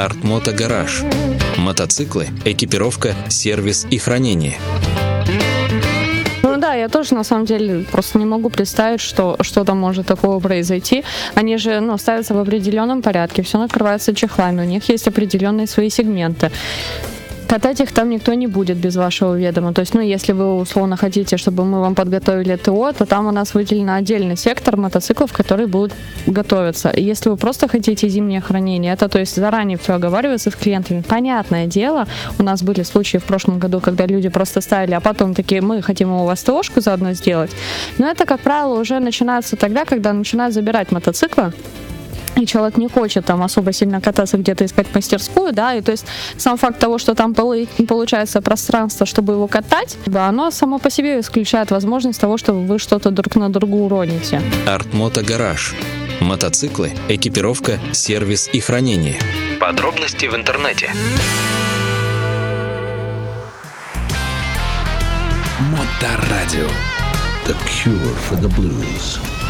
Артмото Гараж. Мотоциклы, экипировка, сервис и хранение. Ну да, я тоже на самом деле просто не могу представить, что что-то может такого произойти. Они же, ставятся в определенном порядке, все накрывается чехлами, у них есть определенные свои сегменты. Катать их там никто не будет без вашего ведома. То есть, если вы условно хотите, чтобы мы вам подготовили ТО, то там у нас выделен отдельный сектор мотоциклов, которые будут готовиться. И если вы просто хотите зимнее хранение, это, то есть, заранее все оговаривается с клиентами. Понятное дело, у нас были случаи в прошлом году, когда люди просто ставили, а потом такие, мы хотим у вас ТОшку заодно сделать. Но это, как правило, уже начинается тогда, когда начинают забирать мотоциклы, и человек не хочет там особо сильно кататься, где-то искать мастерскую, да, и то есть сам факт того, что там получается пространство, чтобы его катать, да, оно само по себе исключает возможность того, что вы что-то друг на друга уроните. Артмото Гараж. Мотоциклы, экипировка, сервис и хранение. Подробности в интернете. Моторадио. The cure for the blues.